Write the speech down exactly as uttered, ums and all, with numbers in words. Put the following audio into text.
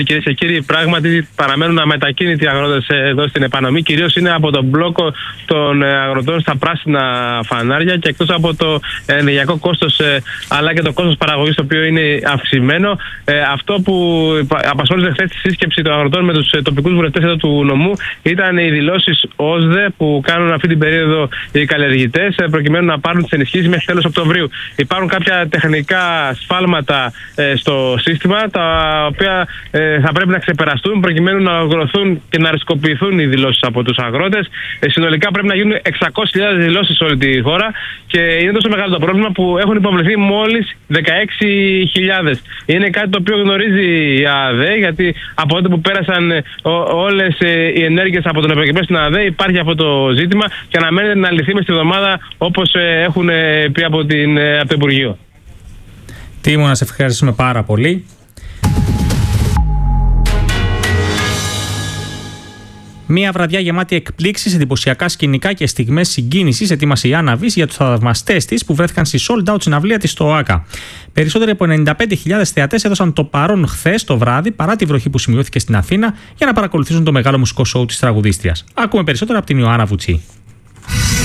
Κυρίες και κύριοι, πράγματι παραμένουν αμετακίνητοι οι αγρότες εδώ στην Επανομή. Κυρίως είναι από τον μπλόκο των αγροτών στα πράσινα φανάρια και εκτός από το ενεργειακό κόστος αλλά και το κόστος παραγωγής, το οποίο είναι αυξημένο. Αυτό που απασχόλησε χθες τη σύσκεψη των αγροτών με τους τοπικούς βουλευτές εδώ του νομού ήταν οι δηλώσεις ΟΣΔΕ που κάνουν αυτή την περίοδο οι καλλιεργητές προκειμένου να πάρουν τις ενισχύσεις μέχρι τέλος Οκτωβρίου. Υπάρχουν κάποια τεχνικά σφάλματα στο σύστημα, τα οποία θα πρέπει να ξεπεραστούν προκειμένου να οργανωθούν και να ρισκοποιηθούν οι δηλώσεις από τους αγρότες. Συνολικά πρέπει να γίνουν εξακόσιες χιλιάδες δηλώσεις σε όλη τη χώρα και είναι τόσο μεγάλο το πρόβλημα που έχουν υποβληθεί μόλις δεκαέξι χιλιάδες. Είναι κάτι το οποίο γνωρίζει η ΑΔΕ, γιατί από τότε που πέρασαν όλες οι ενέργειες από τον Ευρωκυπέ στην ΑΔΕ υπάρχει αυτό το ζήτημα και αναμένεται να λυθεί μες τη εβδομάδα, όπως έχουν πει από, την, από το Υπουργείο. Τίμω, να σε ευχαριστούμε πάρα πολύ. Μία βραδιά γεμάτη εκπλήξεις, εντυπωσιακά σκηνικά και στιγμές συγκίνησης ετοίμασε η Άννα Βύση για τους θαυμαστές της που βρέθηκαν στη sold out συναυλία της στο ΟΑΚΑ. Περισσότεροι από ενενήντα πέντε χιλιάδες θεατές έδωσαν το παρόν χθες το βράδυ, παρά τη βροχή που σημειώθηκε στην Αθήνα, για να παρακολουθήσουν το μεγάλο μουσικό σοου της τραγουδίστριας. Ακούμε περισσότερα από την Ιωάννα Βουτσή.